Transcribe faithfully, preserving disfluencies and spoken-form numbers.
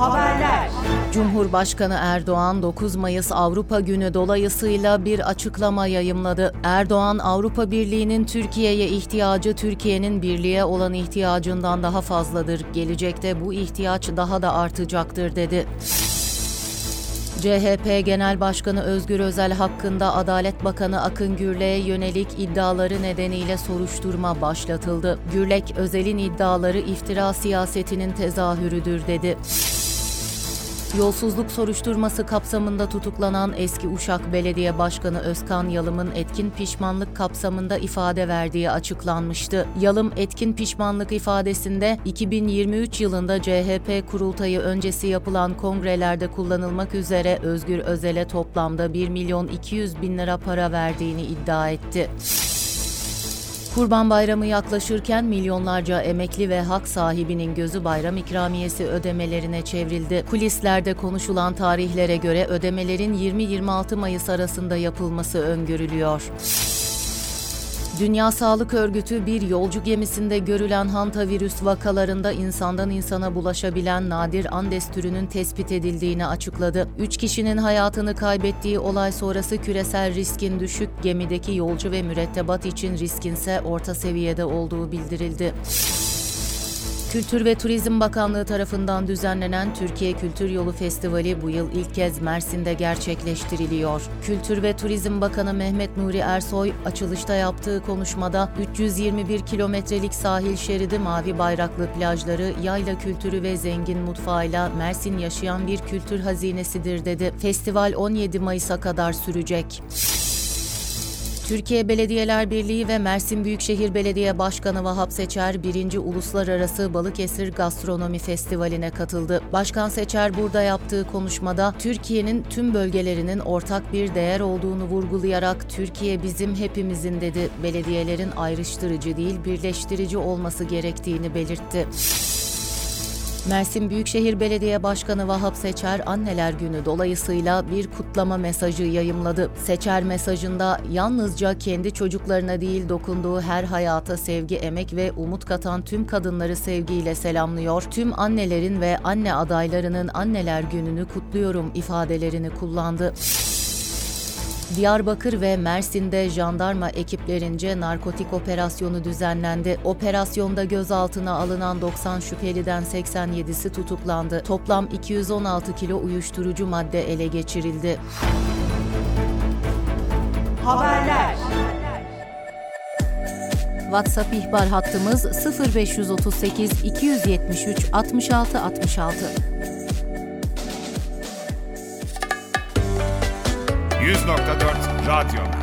Haberler. Cumhurbaşkanı Erdoğan dokuz Mayıs Avrupa Günü dolayısıyla bir açıklama yayımladı. Erdoğan, Avrupa Birliği'nin Türkiye'ye ihtiyacı Türkiye'nin birliğe olan ihtiyacından daha fazladır. Gelecekte bu ihtiyaç daha da artacaktır dedi. C H P Genel Başkanı Özgür Özel hakkında Adalet Bakanı Akın Gürlek'e yönelik iddiaları nedeniyle soruşturma başlatıldı. Gürlek, Özel'in iddiaları iftira siyasetinin tezahürüdür dedi. Yolsuzluk soruşturması kapsamında tutuklanan eski Uşak Belediye Başkanı Özkan Yalım'ın etkin pişmanlık kapsamında ifade verdiği açıklanmıştı. Yalım, etkin pişmanlık ifadesinde iki bin yirmi üç yılında C H P kurultayı öncesi yapılan kongrelerde kullanılmak üzere Özgür Özel'e toplamda bir milyon iki yüz bin lira para verdiğini iddia etti. Kurban Bayramı yaklaşırken milyonlarca emekli ve hak sahibinin gözü bayram ikramiyesi ödemelerine çevrildi. Kulislerde konuşulan tarihlere göre ödemelerin yirmi yirmi altı Mayıs arasında yapılması öngörülüyor. Dünya Sağlık Örgütü bir yolcu gemisinde görülen hantavirüs vakalarında insandan insana bulaşabilen nadir Andes türünün tespit edildiğini açıkladı. Üç kişinin hayatını kaybettiği olay sonrası küresel riskin düşük, gemideki yolcu ve mürettebat için riskinse orta seviyede olduğu bildirildi. Kültür ve Turizm Bakanlığı tarafından düzenlenen Türkiye Kültür Yolu Festivali bu yıl ilk kez Mersin'de gerçekleştiriliyor. Kültür ve Turizm Bakanı Mehmet Nuri Ersoy, açılışta yaptığı konuşmada üç yüz yirmi bir kilometrelik sahil şeridi, mavi bayraklı plajları, yayla kültürü ve zengin mutfağıyla Mersin yaşayan bir kültür hazinesidir dedi. Festival on yedi Mayıs'a kadar sürecek. Türkiye Belediyeler Birliği ve Mersin Büyükşehir Belediye Başkanı Vahap Seçer, birinci Uluslararası Balıkesir Gastronomi Festivali'ne katıldı. Başkan Seçer burada yaptığı konuşmada Türkiye'nin tüm bölgelerinin ortak bir değer olduğunu vurgulayarak "Türkiye bizim hepimizin" dedi. Belediyelerin ayrıştırıcı değil, birleştirici olması gerektiğini belirtti. Mersin Büyükşehir Belediye Başkanı Vahap Seçer, Anneler Günü dolayısıyla bir kutlama mesajı yayımladı. Seçer mesajında yalnızca kendi çocuklarına değil, dokunduğu her hayata sevgi, emek ve umut katan tüm kadınları sevgiyle selamlıyor. Tüm annelerin ve anne adaylarının Anneler Günü'nü kutluyorum ifadelerini kullandı. Diyarbakır ve Mersin'de jandarma ekiplerince narkotik operasyonu düzenlendi. Operasyonda gözaltına alınan doksan şüpheliden seksen yedisi tutuklandı. Toplam iki yüz on altı kilo uyuşturucu madde ele geçirildi. Haberler. WhatsApp ihbar hattımız sıfır beş otuz sekiz iki yüz yetmiş üç altmış altı altmış altı. yüz nokta dört Radyo.